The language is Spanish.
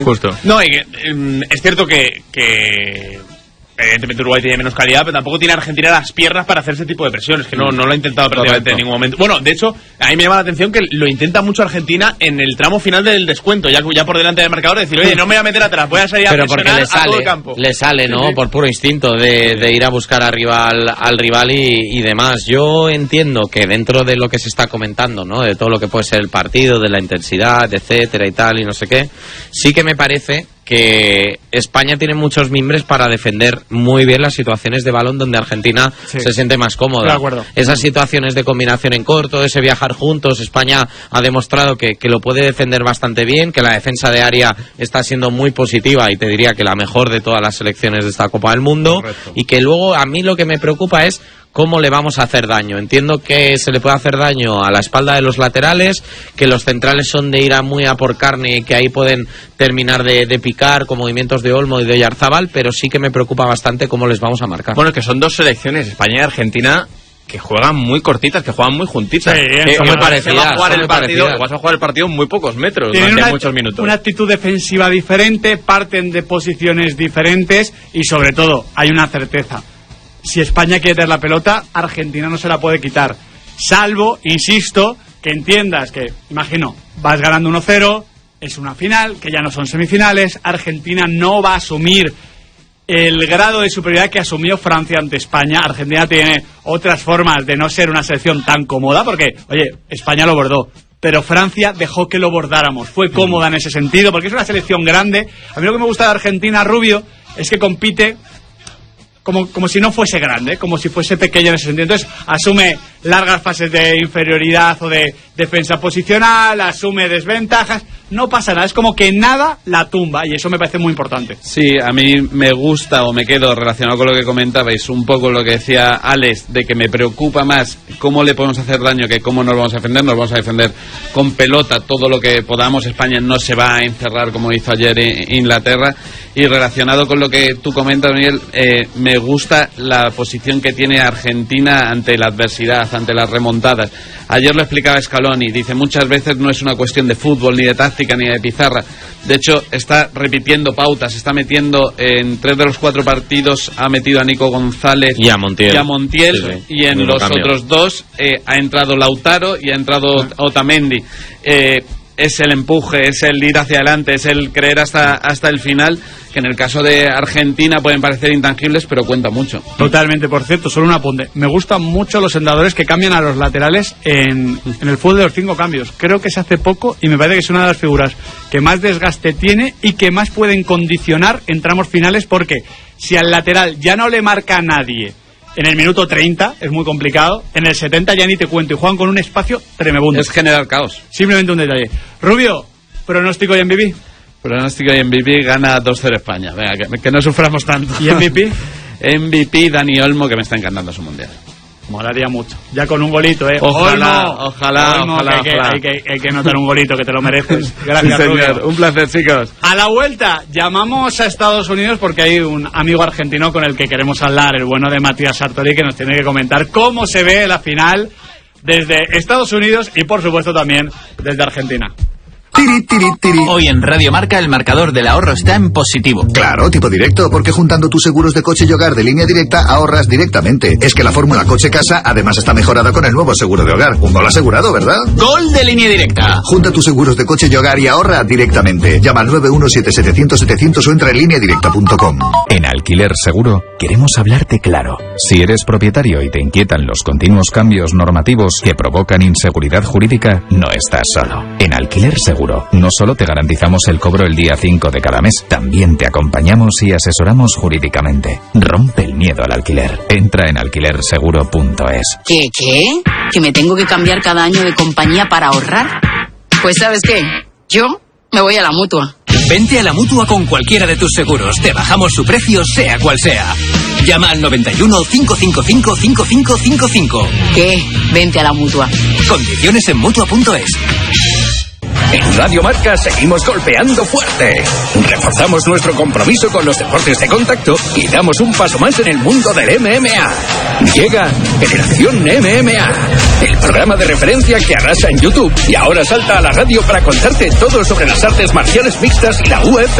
Justo. No, y es cierto que evidentemente Uruguay tiene menos calidad, pero tampoco tiene Argentina las piernas para hacer ese tipo de presiones, que no lo ha intentado prácticamente en ningún momento. Bueno, de hecho, a mí me llama la atención que lo intenta mucho Argentina en el tramo final del descuento, ya por delante del marcador, decir, oye, no me voy a meter atrás, voy a salir a presionar a todo el campo. Le sale, ¿no? Sí. Por puro instinto de ir a buscar al rival y demás. Yo entiendo que dentro de lo que se está comentando, ¿no? De todo lo que puede ser el partido, de la intensidad, etcétera y tal, y no sé qué, sí que me parece que España tiene muchos mimbres para defender muy bien las situaciones de balón donde Argentina se siente más cómoda. De acuerdo. Esas situaciones de combinación en corto, ese viajar juntos, España ha demostrado que lo puede defender bastante bien, que la defensa de área está siendo muy positiva y te diría que la mejor de todas las selecciones de esta Copa del Mundo. Correcto. Y que luego a mí lo que me preocupa es cómo le vamos a hacer daño. Entiendo que se le puede hacer daño a la espalda de los laterales, que los centrales son de ir muy a por carne y que ahí pueden terminar de picar con movimientos de Olmo y de Oyarzábal, pero sí que me preocupa bastante cómo les vamos a marcar. Bueno, que son dos selecciones, España y Argentina, que juegan muy cortitas, que juegan muy juntitas. Sí, son muy parecidas. Vas a jugar el partido en muy pocos metros, durante muchos minutos. Una actitud defensiva diferente, parten de posiciones diferentes y sobre todo hay una certeza. Si España quiere tener la pelota, Argentina no se la puede quitar. Salvo, insisto, que entiendas que, imagino, vas ganando 1-0, es una final, que ya no son semifinales, Argentina no va a asumir el grado de superioridad que asumió Francia ante España. Argentina tiene otras formas de no ser una selección tan cómoda, porque, oye, España lo bordó, pero Francia dejó que lo bordáramos. Fue cómoda en ese sentido, porque es una selección grande. A mí lo que me gusta de Argentina, Rubio, es que compite como si no fuese grande, como si fuese pequeña en ese sentido. Entonces asume largas fases de inferioridad o de defensa posicional, asume desventajas, no pasa nada, es como que nada la tumba, y eso me parece muy importante. Sí, a mí me gusta, o me quedo relacionado con lo que comentabais, un poco lo que decía Alex, de que me preocupa más cómo le podemos hacer daño que cómo nos vamos a defender. Nos vamos a defender con pelota todo lo que podamos. España no se va a encerrar como hizo ayer Inglaterra. Y relacionado con lo que tú comentas, Miguel, me gusta la posición que tiene Argentina ante la adversidad, ante las remontadas. Ayer lo explicaba Scaloni, dice, muchas veces no es una cuestión de fútbol, ni de táctica, ni de pizarra. De hecho, está repitiendo pautas, está metiendo en 3 de los 4 partidos, ha metido a Nico González y a Montiel, sí. Y en los otros 2 ha entrado Lautaro y ha entrado Otamendi. Es el empuje, es el ir hacia adelante, es el creer hasta el final, que en el caso de Argentina pueden parecer intangibles, pero cuenta mucho. Totalmente. Por cierto, solo un apunte, me gustan mucho los sendadores que cambian a los laterales en el fútbol de los 5 cambios. Creo que se hace poco y me parece que es una de las figuras que más desgaste tiene y que más pueden condicionar en tramos finales, porque si al lateral ya no le marca a nadie en el minuto 30, es muy complicado, en el 70 ya ni te cuento, y juegan con un espacio tremebundo. Es generar caos. Simplemente un detalle. Rubio, pronóstico y MVP. Pronóstico y MVP, gana 2-0 España. Venga, que no suframos tanto. ¿Y MVP? MVP, Dani Olmo, que me está encantando su mundial. Molaría mucho. Ya con un golito, Ojalá. Hay que notar un golito, que te lo mereces. Gracias, sí, señor. Rubio. Un placer, chicos. A la vuelta, llamamos a Estados Unidos porque hay un amigo argentino con el que queremos hablar, el bueno de Matías Sartori, que nos tiene que comentar cómo se ve la final desde Estados Unidos y, por supuesto, también desde Argentina. Hoy en Radio Marca el marcador del ahorro está en positivo. Claro, tipo directo, porque juntando tus seguros de coche y hogar de Línea Directa ahorras directamente. Es que la fórmula coche-casa además está mejorada con el nuevo seguro de hogar. Un gol asegurado, ¿verdad? ¡Gol de Línea Directa! Junta tus seguros de coche y hogar y ahorra directamente. Llama al 917-700-700 o entra en lineadirecta.com. En Alquiler Seguro queremos hablarte claro. Si eres propietario y te inquietan los continuos cambios normativos que provocan inseguridad jurídica, no estás solo. En Alquiler Seguro no solo te garantizamos el cobro el día 5 de cada mes, también te acompañamos y asesoramos jurídicamente. Rompe el miedo al alquiler. Entra en alquilerseguro.es. ¿Qué? ¿Que me tengo que cambiar cada año de compañía para ahorrar? Pues ¿sabes qué? Yo me voy a la Mutua. Vente a la Mutua con cualquiera de tus seguros. Te bajamos su precio, sea cual sea. Llama al 91 555 5555. ¿Qué? Vente a la Mutua. Condiciones en Mutua.es. En Radio Marca seguimos golpeando fuerte. Reforzamos nuestro compromiso con los deportes de contacto y damos un paso más en el mundo del MMA. Llega Generación MMA, el programa de referencia que arrasa en YouTube y ahora salta a la radio para contarte todo sobre las artes marciales mixtas y la UFC.